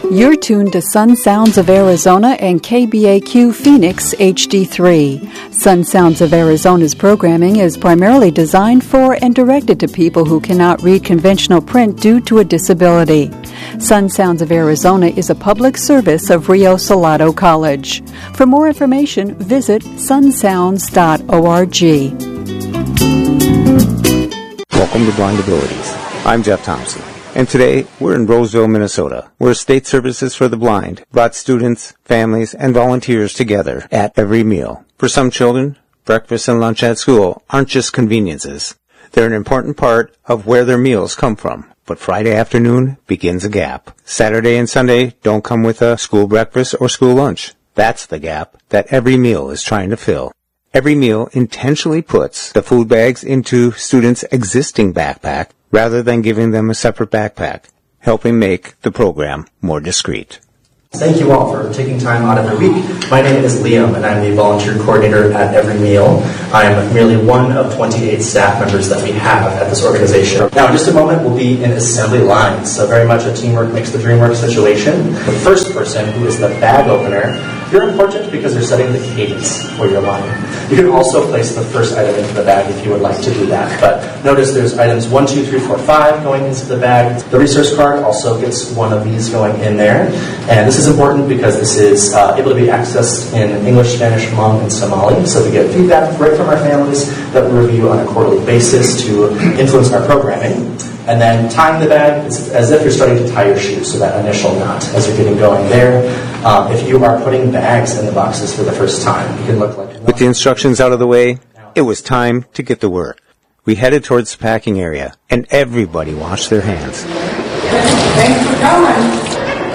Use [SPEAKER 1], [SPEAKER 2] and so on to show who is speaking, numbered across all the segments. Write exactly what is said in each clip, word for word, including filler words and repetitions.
[SPEAKER 1] You're tuned to Sun Sounds of Arizona and K B A Q Phoenix H D three. Sun Sounds of Arizona's programming is primarily designed for and directed to people who cannot read conventional print due to a disability. Sun Sounds of Arizona is a public service of Rio Salado College. For more information, visit sun sounds dot org.
[SPEAKER 2] Welcome to Blind Abilities. I'm Jeff Thompson. And today, we're in Roseville, Minnesota, where State Services for the Blind brought students, families, and volunteers together at every meal. For some children, breakfast and lunch at school aren't just conveniences. They're an important part of where their meals come from. But Friday afternoon begins a gap. Saturday and Sunday don't come with a school breakfast or school lunch. That's the gap that every meal is trying to fill. Every meal intentionally puts the food bags into students' existing backpack rather than giving them a separate backpack, helping make the program more discreet.
[SPEAKER 3] Thank you all for taking time out of your week. My name is Liam, and I'm the volunteer coordinator at Every Meal. I'm merely one of twenty-eight staff members that we have at this organization. Now, in just a moment, we'll be in assembly lines, so very much a teamwork makes the dream work situation. The first person, who is the bag opener, you're important because you're setting the cadence for your line. You can also place the first item into the bag if you would like to do that, but notice there's items one, two, three, four, five going into the bag. The resource card also gets one of these going in there, and this is important because this is uh, able to be accessed in English, Spanish, Hmong, and Somali, so we get feedback right from our families that we review on a quarterly basis to influence our programming. And then tying the bag is as if you're starting to tie your shoes, so that initial knot as you're getting going there. Um, if you are putting bags in the boxes for the first time, you can look like...
[SPEAKER 2] With the instructions out of the way, it was time to get to work. We headed towards the packing area, and everybody washed their hands.
[SPEAKER 4] Thanks for coming.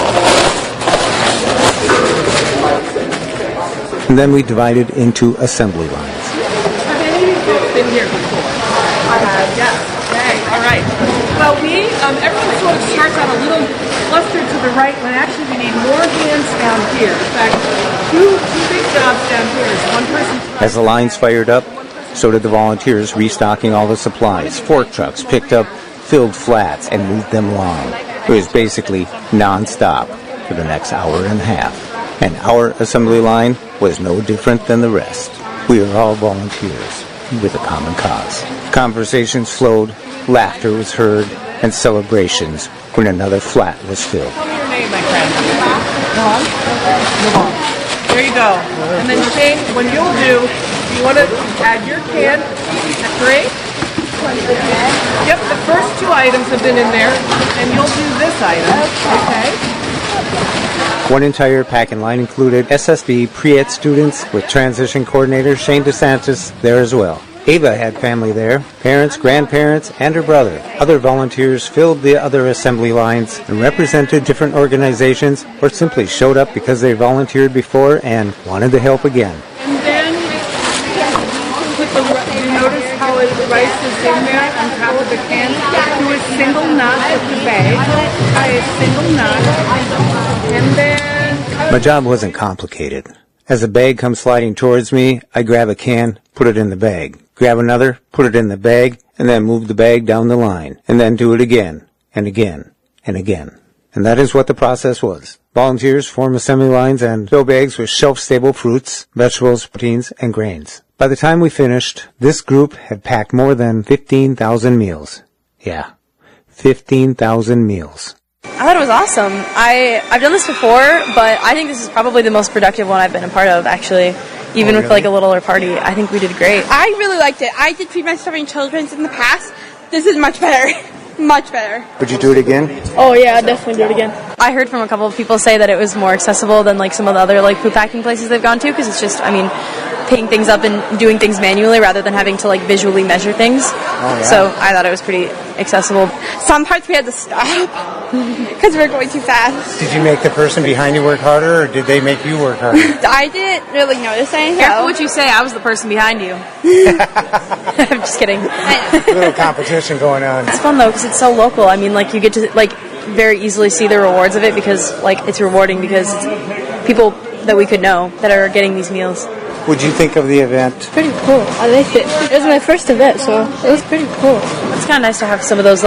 [SPEAKER 2] And then we divided into assembly lines.
[SPEAKER 5] Have any of you been here before? I have, yes. Okay, all right. Well, we, um, everyone sort of starts out a little clustered to the right, when actually we need more hands down here. In fact, two, two big jobs down here is one person...
[SPEAKER 2] As the lines fired up, so did the volunteers restocking all the supplies. Fork trucks picked up filled flats and moved them along. It was basically non-stop for the next hour and a half. And our assembly line was no different than the rest. We were all volunteers with a common cause. Conversations flowed, laughter was heard, and celebrations when another flat was filled.
[SPEAKER 5] Tell me your name, my friend. Nahon? Nahon. There you go. And then Shane, what you'll do, you want to add your can at three. Yep, the first two items have been in there, and you'll do this item. Okay.
[SPEAKER 2] One entire packing line included S S B pre-ed students with transition coordinator Shane DeSantis there as well. Ava had family there, parents, grandparents, and her brother. Other volunteers filled the other assembly lines and represented different organizations or simply showed up because they volunteered before and wanted to help again.
[SPEAKER 5] And then put the, you notice how it, the rice is in there on top of the can? Do a single knot with the bag, tie a single knot, and then...
[SPEAKER 2] My job wasn't complicated. As a bag comes sliding towards me, I grab a can, put it in the bag. Grab another, put it in the bag, and then move the bag down the line. And then do it again, and again, and again. And that is what the process was. Volunteers form assembly lines and fill bags with shelf-stable fruits, vegetables, proteins, and grains. By the time we finished, this group had packed more than fifteen thousand meals. Yeah, fifteen thousand meals.
[SPEAKER 6] I thought it was awesome. I, I've done this before, but I think this is probably the most productive one I've been a part of, actually. Even oh, with, really? like, a littler party. I think we did great.
[SPEAKER 7] I really liked it. I did Feed My Starving Children's in the past. This is much better. Much better.
[SPEAKER 2] Would you do it again?
[SPEAKER 7] Oh, yeah, I'd definitely do it again.
[SPEAKER 6] I heard from a couple of people say that it was more accessible than, like, some of the other, like, food packing places they've gone to, because it's just, I mean, picking things up and doing things manually rather than having to, like, visually measure things. Oh, yeah. So I thought it was pretty accessible.
[SPEAKER 7] Some parts we had to stop because we were going too fast.
[SPEAKER 2] Did you make the person behind you work harder, or did they make you work harder?
[SPEAKER 7] I didn't really notice anything.
[SPEAKER 6] Careful what you say. I was the person behind you. I'm just kidding.
[SPEAKER 2] A little competition going on.
[SPEAKER 6] It's fun, though, because it's so local. I mean, like, you get to, like, very easily see the rewards of it because, like, it's rewarding because it's people that we could know that are getting these meals.
[SPEAKER 2] What'd you think of the event?
[SPEAKER 7] Pretty cool. I liked it. It was my first event, so it was pretty cool.
[SPEAKER 6] It's kind of nice to have some of those, like,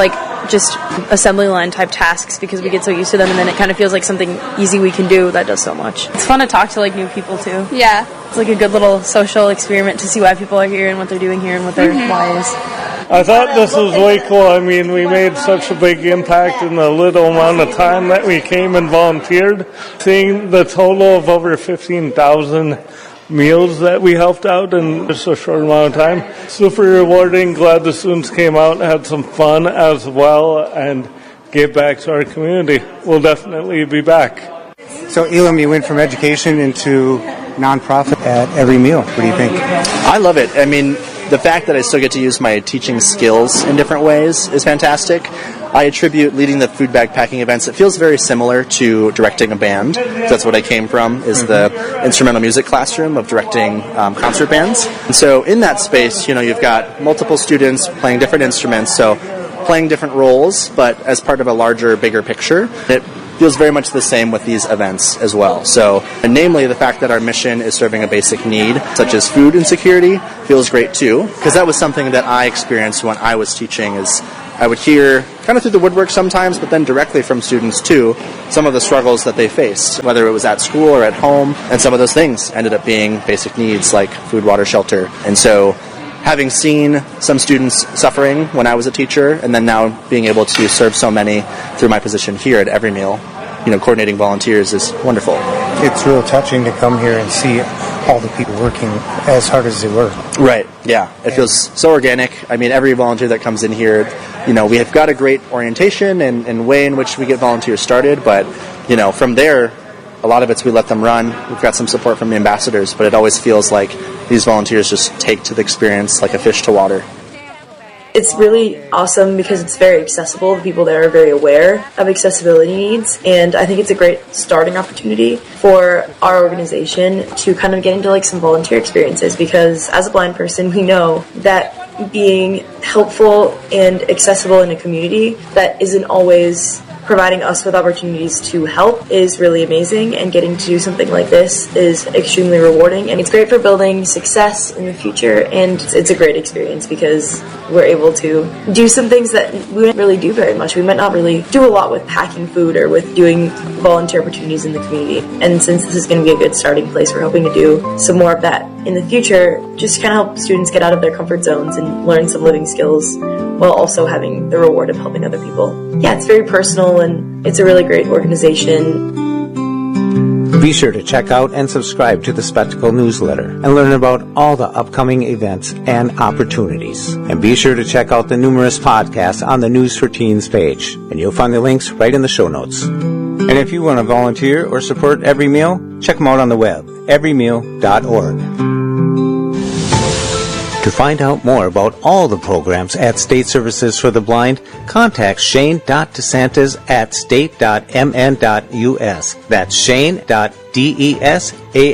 [SPEAKER 6] just assembly line type tasks because we get so used to them, and then it kind of feels like something easy we can do that does so much. It's fun to talk to like new people too.
[SPEAKER 7] Yeah.
[SPEAKER 6] It's like a good little social experiment to see why people are here and what they're doing here and what their mm-hmm. why is.
[SPEAKER 8] I thought this was way cool. I mean, we made such a big impact in the little amount of time that we came and volunteered. Seeing the total of over fifteen thousand meals that we helped out in just a short amount of time. Super rewarding. Glad the students came out and had some fun as well and gave back to our community. We'll definitely be back.
[SPEAKER 2] So, Elam, you went from education into nonprofit at Every Meal. What do you think?
[SPEAKER 3] I love it. I mean, the fact that I still get to use my teaching skills in different ways is fantastic. I attribute leading the food bag packing events. It feels very similar to directing a band. That's what I came from, is the instrumental music classroom of directing um, concert bands. And so in that space, you know, you've got multiple students playing different instruments, so playing different roles, but as part of a larger, bigger picture. It feels very much the same with these events as well. So, and namely, the fact that our mission is serving a basic need, such as food insecurity, feels great too, because that was something that I experienced when I was teaching. Is I would hear, kind of through the woodwork sometimes, but then directly from students too, some of the struggles that they faced, whether it was at school or at home, and some of those things ended up being basic needs like food, water, shelter. And so, having seen some students suffering when I was a teacher, and then now being able to serve so many through my position here at Every Meal, you know, coordinating volunteers is wonderful.
[SPEAKER 2] It's real touching to come here and see all the people working as hard as they work.
[SPEAKER 3] Right, yeah. It feels so organic. I mean, every volunteer that comes in here, you know, we have got a great orientation and, and way in which we get volunteers started, but, you know, from there, a lot of it's we let them run. We've got some support from the ambassadors, but it always feels like these volunteers just take to the experience like a fish to water.
[SPEAKER 6] It's really awesome because it's very accessible. The people there are very aware of accessibility needs, and I think it's a great starting opportunity for our organization to kind of get into like some volunteer experiences, because as a blind person, we know that being helpful and accessible in a community that isn't always providing us with opportunities to help is really amazing, and getting to do something like this is extremely rewarding, and it's great for building success in the future, and it's a great experience because we're able to do some things that we don't really do very much. We might not really do a lot with packing food or with doing volunteer opportunities in the community, and since this is going to be a good starting place, we're hoping to do some more of that in the future, just kind of help students get out of their comfort zones and learn some living skills while also having the reward of helping other people. Yeah, it's very personal, and it's a really great organization.
[SPEAKER 2] Be sure to check out and subscribe to the Spectacle newsletter and learn about all the upcoming events and opportunities. And be sure to check out the numerous podcasts on the News for Teens page, and you'll find the links right in the show notes. And if you want to volunteer or support Every Meal, check them out on the web, every meal dot org. To find out more about all the programs at State Services for the Blind, contact Shane dot DeSantis at state dot m n dot u s. That's Shane dot DeSantis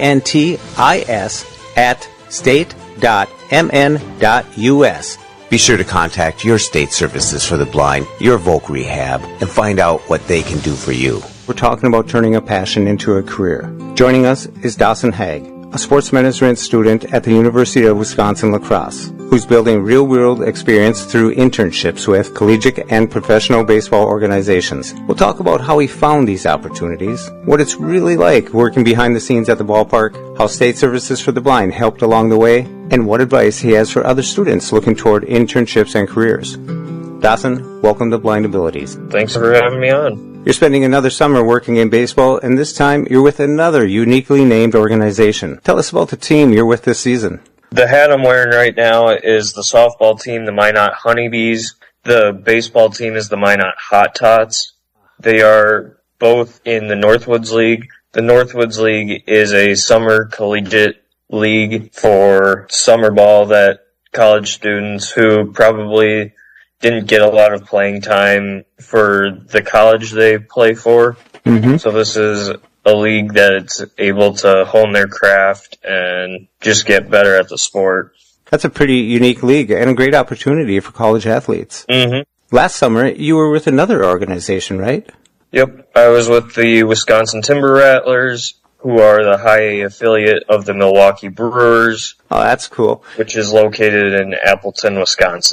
[SPEAKER 2] at state dot m n dot u s. Be sure to contact your State Services for the Blind, your Voc Rehab, and find out what they can do for you. We're talking about turning a passion into a career. Joining us is Dawson Haig, a sports management student at the University of Wisconsin-La Crosse, who's building real-world experience through internships with collegiate and professional baseball organizations. We'll talk about how he found these opportunities, what it's really like working behind the scenes at the ballpark, how State Services for the Blind helped along the way, and what advice he has for other students looking toward internships and careers. Dawson, welcome to Blind Abilities.
[SPEAKER 9] Thanks for having me on.
[SPEAKER 2] You're spending another summer working in baseball, and this time you're with another uniquely named organization. Tell us about the team you're with this season.
[SPEAKER 9] The hat I'm wearing right now is the softball team, the Minot Honeybees. The baseball team is the Minot Hot Tots. They are both in the Northwoods League. The Northwoods League is a summer collegiate league for summer ball that college students who probably didn't get a lot of playing time for the college they play for. Mm-hmm. So this is a league that's able to hone their craft and just get better at the sport.
[SPEAKER 2] That's a pretty unique league and a great opportunity for college athletes.
[SPEAKER 9] Mm-hmm.
[SPEAKER 2] Last summer, you were with another organization, right?
[SPEAKER 9] Yep. I was with the Wisconsin Timber Rattlers, who are the high A affiliate of the Milwaukee Brewers.
[SPEAKER 2] Oh, that's cool.
[SPEAKER 9] Which is located in Appleton, Wisconsin.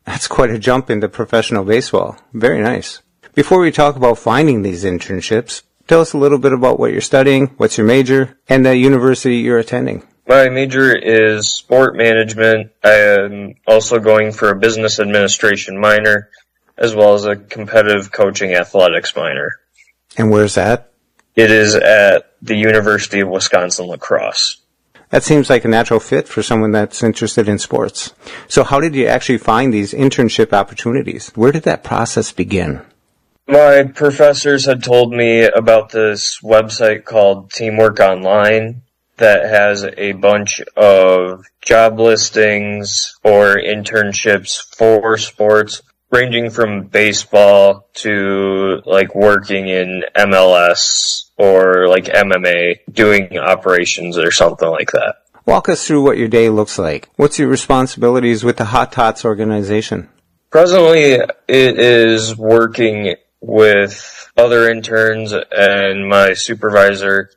[SPEAKER 2] That's quite a jump into professional baseball. Very nice. Before we talk about finding these internships, tell us a little bit about what you're studying, what's your major, and the university you're attending.
[SPEAKER 9] My major is sport management. I am also going for a business administration minor, as well as a competitive coaching athletics minor.
[SPEAKER 2] And where's that?
[SPEAKER 9] It is at the University of Wisconsin-La Crosse.
[SPEAKER 2] That seems like a natural fit for someone that's interested in sports. So how did you actually find these internship opportunities? Where did that process begin?
[SPEAKER 9] My professors had told me about this website called Teamwork Online that has a bunch of job listings or internships for sports, ranging from baseball to like working in M L S or like M M A, doing operations or something like that.
[SPEAKER 2] Walk us through what your day looks like. What's your responsibilities with the Hot Tots organization?
[SPEAKER 9] Presently, it is working with other interns and my supervisor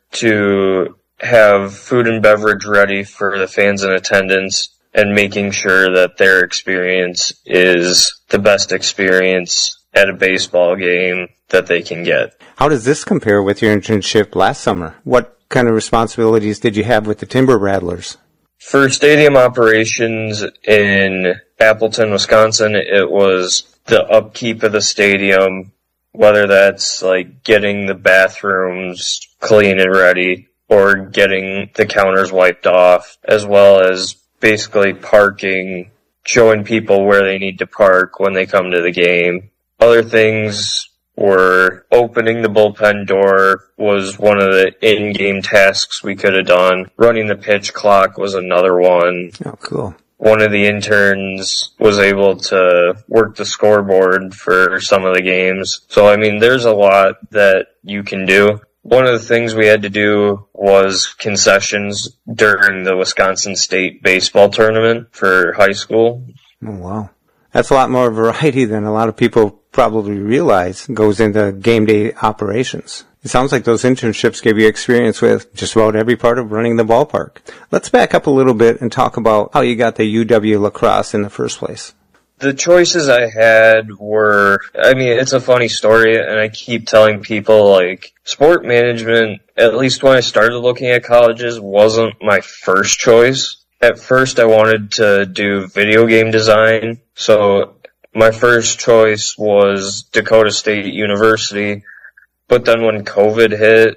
[SPEAKER 9] to have food and beverage ready for the fans in attendance and making sure that their experience is the best experience at a baseball game that they can get.
[SPEAKER 2] How does this compare with your internship last summer? What kind of responsibilities did you have with the Timber Rattlers?
[SPEAKER 9] For stadium operations in Appleton, Wisconsin, it was the upkeep of the stadium, whether that's like getting the bathrooms clean and ready or getting the counters wiped off, as well as basically parking, showing people where they need to park when they come to the game. Other things were opening the bullpen door was one of the in-game tasks we could have done. Running the pitch clock was another one.
[SPEAKER 2] Oh, cool.
[SPEAKER 9] One of the interns was able to work the scoreboard for some of the games. So, I mean, there's a lot that you can do. One of the things we had to do was concessions during the Wisconsin State baseball tournament for high school.
[SPEAKER 2] Oh, wow. That's a lot more variety than a lot of people probably realize goes into game day operations. It sounds like those internships gave you experience with just about every part of running the ballpark. Let's back up a little bit and talk about how you got the U W-La Crosse in the first place.
[SPEAKER 9] The choices I had were, I mean, it's a funny story, and I keep telling people, like, sport management, at least when I started looking at colleges, wasn't my first choice. At first, I wanted to do video game design, so my first choice was Dakota State University, but then when COVID hit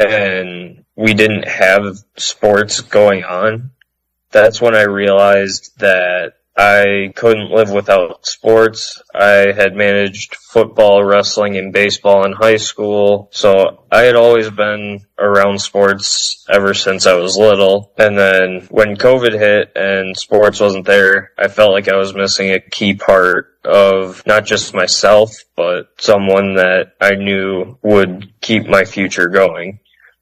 [SPEAKER 9] and we didn't have sports going on, that's when I realized that I couldn't live without sports. I had managed football, wrestling, and baseball in high school, so I had always been around sports ever since I was little. And then when COVID hit and sports wasn't there, I felt like I was missing a key part of not just myself, but someone that I knew would keep my future going.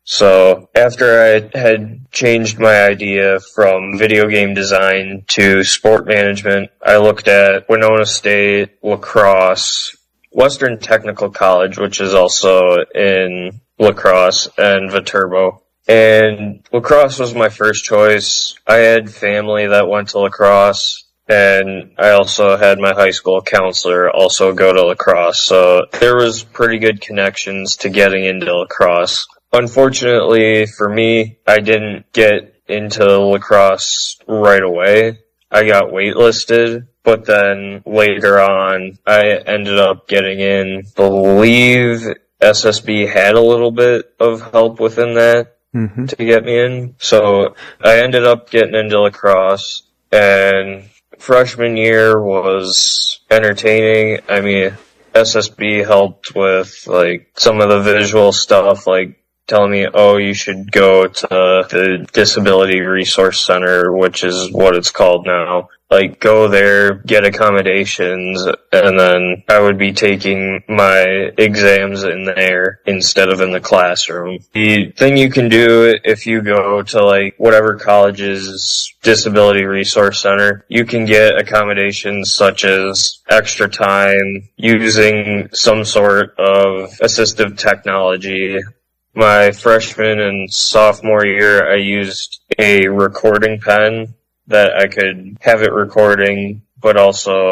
[SPEAKER 9] So after I had changed my idea from video game design to sport management, I looked at Winona State, La Crosse, Western Technical College, which is also in La Crosse, and Viterbo. And La Crosse was my first choice. I had family that went to La Crosse, and I also had my high school counselor also go to La Crosse. So there was pretty good connections to getting into La Crosse. Unfortunately for me, I didn't get into La Crosse right away. I got waitlisted, but then later on, I ended up getting in. I believe S S B had a little bit of help within that mm-hmm. to get me in. So I ended up getting into La Crosse, and freshman year was entertaining. I mean, S S B helped with like some of the visual stuff, like telling me, oh, you should go to the Disability Resource Center, which is what it's called now. Like, go there, get accommodations, and then I would be taking my exams in there instead of in the classroom. The thing you can do if you go to, like, whatever college's Disability Resource Center, you can get accommodations such as extra time, using some sort of assistive technology. My freshman and sophomore year, I used a recording pen that I could have it recording, but also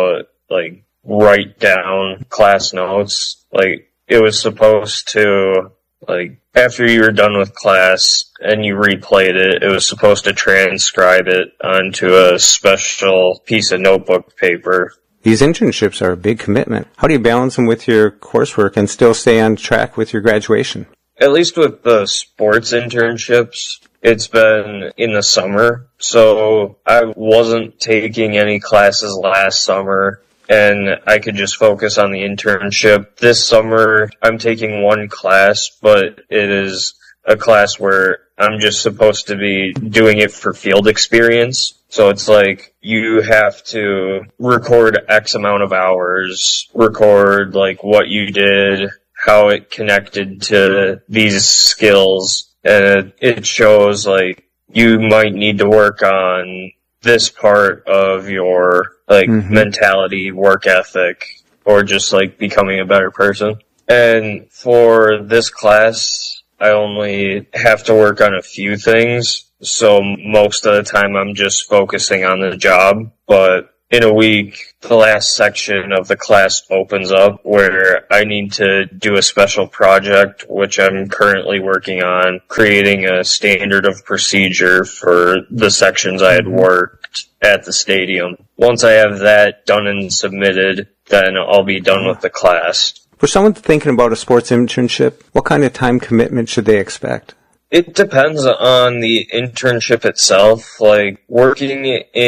[SPEAKER 9] like write down class notes. Like it was supposed to, like after you were done with class and you replayed it, it was supposed to transcribe it onto a special piece of notebook paper.
[SPEAKER 2] These internships are a big commitment. How do you balance them with your coursework and still stay on track with your graduation?
[SPEAKER 9] At least with the sports internships, it's been in the summer, so I wasn't taking any classes last summer, and I could just focus on the internship. This summer, I'm taking one class, but it is a class where I'm just supposed to be doing it for field experience. So it's like you have to record X amount of hours, record like what you did, how it connected to these skills, and it shows like you might need to work on this part of your like mm-hmm. mentality, work ethic, or just like becoming a better person. And for this class, I only have to work on a few things, so most of the time I'm just focusing on the job. But in a week, the last section of the class opens up where I need to do a special project, which I'm currently working on, creating a standard of procedure for the sections I had worked at the stadium. Once I have that done and submitted, then I'll be done with the class.
[SPEAKER 2] For someone thinking about a sports internship, what kind of time commitment should they expect?
[SPEAKER 9] It depends on the internship itself. Like, working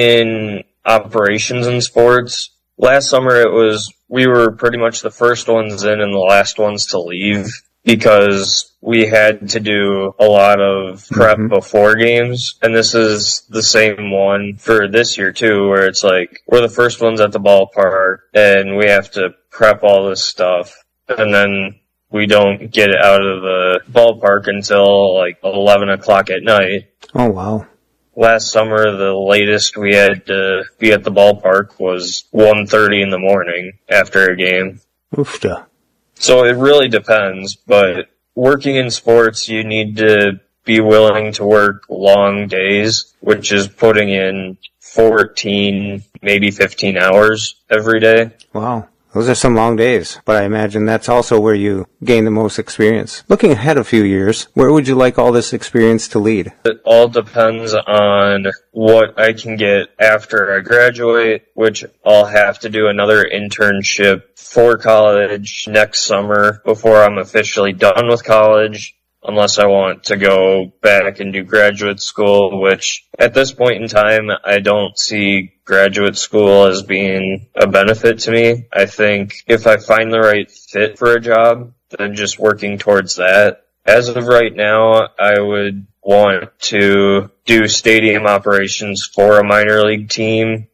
[SPEAKER 9] in operations in sports, last summer it was, we were pretty much the first ones in and the last ones to leave because we had to do a lot of prep mm-hmm. before games. And this is the same one for this year too, where it's like, we're the first ones at the ballpark and we have to prep all this stuff. And then we don't get it out of the ballpark until like eleven o'clock at night.
[SPEAKER 2] Oh, wow.
[SPEAKER 9] Last summer, the latest we had to be at the ballpark was one thirty in the morning after a game.
[SPEAKER 2] Oofda.
[SPEAKER 9] So it really depends, but working in sports, you need to be willing to work long days, which is putting in fourteen, maybe fifteen hours every day.
[SPEAKER 2] Wow. Those are some long days, but I imagine that's also where you gain the most experience. Looking ahead a few years, where would you like all this experience to lead?
[SPEAKER 9] It all depends on what I can get after I graduate, which I'll have to do another internship for college next summer before I'm officially done with college, unless I want to go back and do graduate school, which at this point in time, I don't see graduate school as being a benefit to me. I think if I find the right fit for a job, then just working towards that. As of right now, I would want to do stadium operations for a minor league team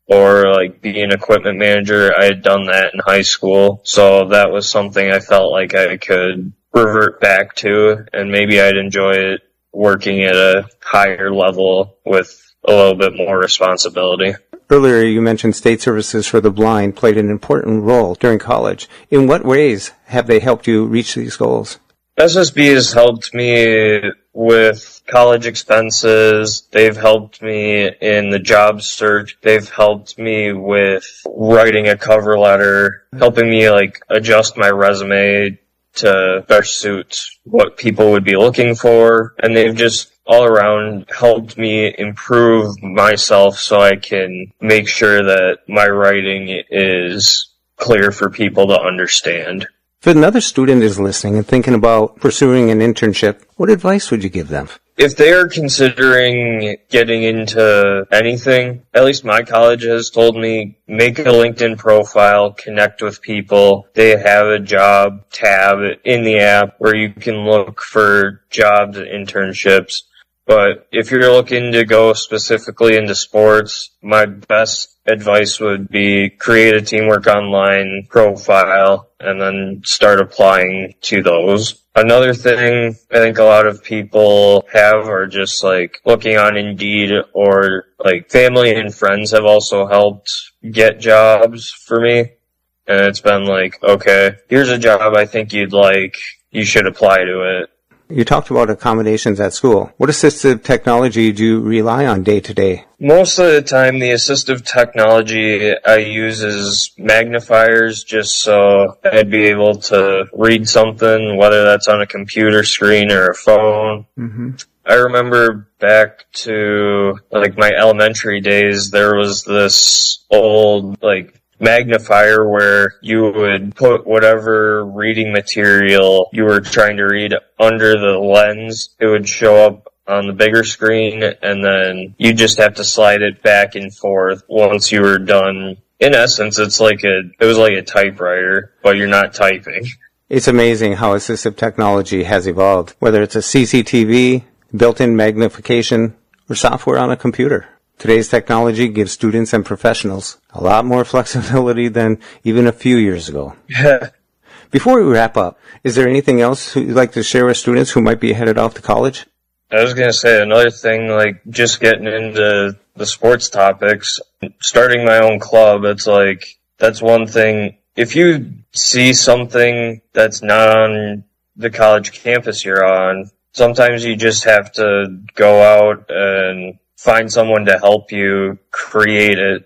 [SPEAKER 9] or like be an equipment manager. I had done that in high school, so that was something I felt like I could revert back to, and maybe I'd enjoy it working at a higher level with a little bit more responsibility.
[SPEAKER 2] Earlier, you mentioned State Services for the Blind played an important role during college. In what ways have they helped you reach these goals?
[SPEAKER 9] S S B has helped me with college expenses. They've helped me in the job search. They've helped me with writing a cover letter, helping me like adjust my resume to better suit what people would be looking for. And they've just all around helped me improve myself so I can make sure that my writing is clear for people to understand.
[SPEAKER 2] If another student is listening and thinking about pursuing an internship, what advice would you give them?
[SPEAKER 9] If they are considering getting into anything, at least my college has told me, make a LinkedIn profile, connect with people. They have a job tab in the app where you can look for jobs and internships. But if you're looking to go specifically into sports, my best advice would be create a Teamwork Online profile and then start applying to those. Another thing I think a lot of people have are just like looking on Indeed, or like family and friends have also helped get jobs for me. And it's been like, okay, here's a job I think you'd like. You should apply to it.
[SPEAKER 2] You talked about accommodations at school. What assistive technology do you rely on day to day?
[SPEAKER 9] Most of the time, the assistive technology I use is magnifiers, just so I'd be able to read something, whether that's on a computer screen or a phone.
[SPEAKER 2] Mm-hmm.
[SPEAKER 9] I remember back to, like, my elementary days, there was this old, like, magnifier where you would put whatever reading material you were trying to read under the lens. It would show up on the bigger screen, and then you just have to slide it back and forth once you were done. In essence, it's like a, it was like a typewriter, but you're not typing.
[SPEAKER 2] It's amazing how assistive technology has evolved, whether it's a C C T V, built-in magnification, or software on a computer. Today's technology gives students and professionals a lot more flexibility than even a few years ago. Before we wrap up, is there anything else you'd like to share with students who might be headed off to college?
[SPEAKER 9] I was going to say another thing, like just getting into the sports topics, starting my own club, it's like, that's one thing. If you see something that's not on the college campus you're on, sometimes you just have to go out and find someone to help you create it.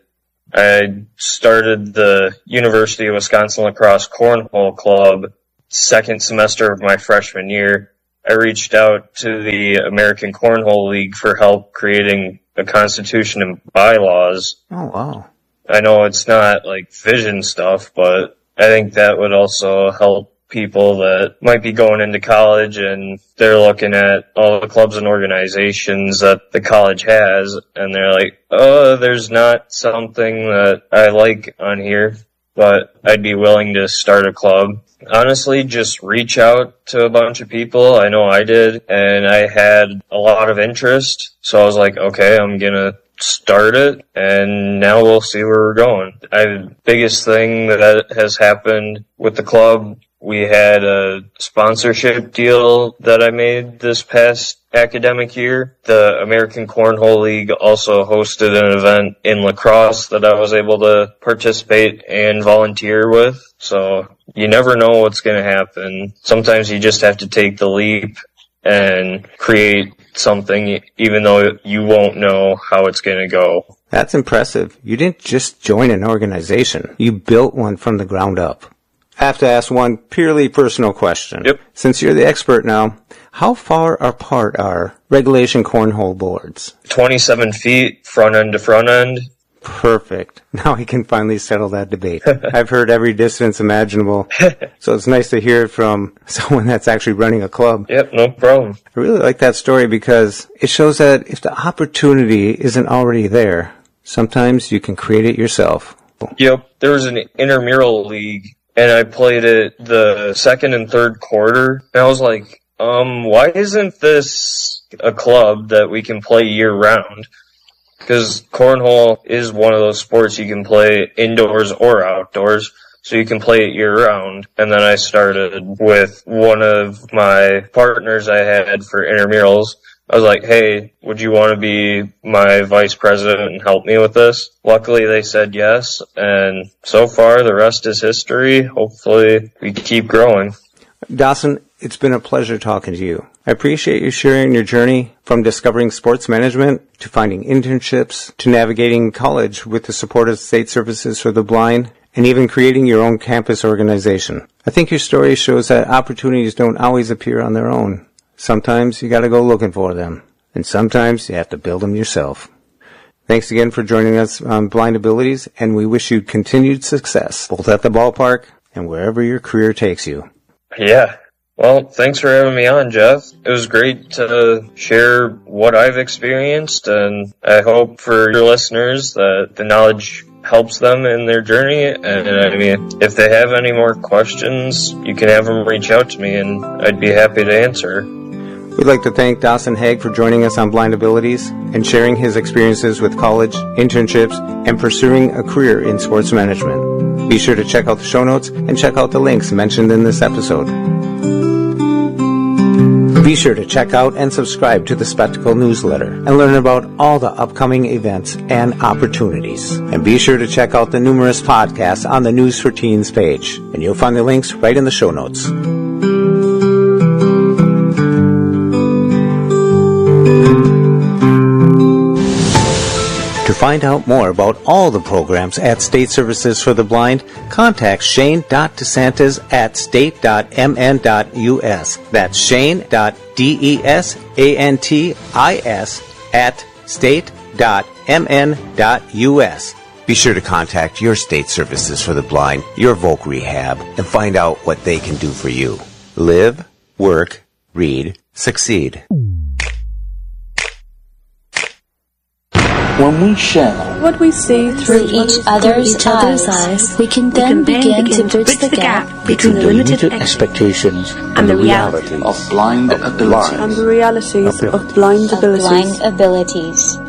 [SPEAKER 9] I started the University of Wisconsin Lacrosse Cornhole Club second semester of my freshman year. I reached out to the American Cornhole League for help creating a constitution and bylaws.
[SPEAKER 2] Oh, wow.
[SPEAKER 9] I know it's not like vision stuff, but I think that would also help people that might be going into college and they're looking at all the clubs and organizations that the college has, and they're like, oh, there's not something that I like on here, but I'd be willing to start a club. Honestly, just reach out to a bunch of people. I know I did, and I had a lot of interest, so I was like, okay, I'm gonna start it, and now we'll see where we're going. I, biggest thing that has happened with the club, we had a sponsorship deal that I made this past academic year. The American Cornhole League also hosted an event in lacrosse that I was able to participate and volunteer with. So you never know what's going to happen. Sometimes you just have to take the leap and create something even though you won't know how it's going to go.
[SPEAKER 2] That's impressive. You didn't just join an organization. You built one from the ground up. I have to ask one purely personal question.
[SPEAKER 9] Yep.
[SPEAKER 2] Since you're the expert now, how far apart are regulation cornhole boards?
[SPEAKER 9] twenty-seven feet, front end to front end.
[SPEAKER 2] Perfect. Now we can finally settle that debate. I've heard every distance imaginable, so it's nice to hear it from someone that's actually running a club.
[SPEAKER 9] Yep, no problem.
[SPEAKER 2] I really like that story because it shows that if the opportunity isn't already there, sometimes you can create it yourself.
[SPEAKER 9] Yep, there was an intramural league, and I played it the second and third quarter, and I was like, um, why isn't this a club that we can play year-round? Because cornhole is one of those sports you can play indoors or outdoors, so you can play it year-round. And then I started with one of my partners I had for intramurals. I was like, hey, would you want to be my vice president and help me with this? Luckily, they said yes, and so far, the rest is history. Hopefully, we keep growing.
[SPEAKER 2] Dawson, it's been a pleasure talking to you. I appreciate you sharing your journey from discovering sports management to finding internships to navigating college with the support of State Services for the Blind and even creating your own campus organization. I think your story shows that opportunities don't always appear on their own. Sometimes you gotta go looking for them, and sometimes you have to build them yourself. Thanks again for joining us on Blind Abilities, and we wish you continued success, both at the ballpark and wherever your career takes you.
[SPEAKER 9] Yeah. Well, thanks for having me on, Jeff. It was great to share what I've experienced, and I hope for your listeners that the knowledge helps them in their journey. And I mean, if they have any more questions, you can have them reach out to me, and I'd be happy to answer.
[SPEAKER 2] We'd like to thank Dawson Haig for joining us on Blind Abilities and sharing his experiences with college, internships, and pursuing a career in sports management. Be sure to check out the show notes and check out the links mentioned in this episode. Be sure to check out and subscribe to the Spectacle newsletter and learn about all the upcoming events and opportunities. And be sure to check out the numerous podcasts on the News for Teens page, and you'll find the links right in the show notes. find out more about all the programs at State Services for the Blind, contact Shane dot DeSantis at state dot m n dot u s. That's Shane dot D E S A N T I S at state dot m n dot u s. Be sure to contact your State Services for the Blind, your Voc Rehab, and find out what they can do for you. Live, work, read, succeed.
[SPEAKER 10] When we share
[SPEAKER 11] what we see through,
[SPEAKER 12] through each other's,
[SPEAKER 11] each other's eyes,
[SPEAKER 12] eyes, we can then, we can begin, begin to bridge the gap
[SPEAKER 10] between the limited expectations and, and the reality of blind abilities.
[SPEAKER 11] And the reality of blind abilities.
[SPEAKER 12] Of blind abilities.